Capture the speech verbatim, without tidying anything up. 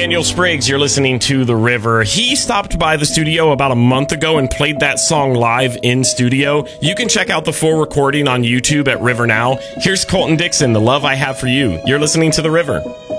Daniel Spriggs. You're listening to The River. He stopped by the studio about a month ago and played that song live in studio. You can check out the full recording on YouTube at River Now. Here's Colton Dixon, The Love I Have for You. You're listening to The River.